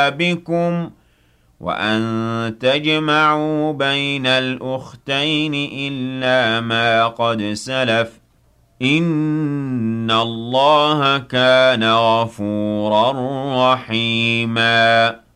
بكم وأن تجمعوا بين الأختين إلا ما قد سلف إن الله كان غفورا رحيما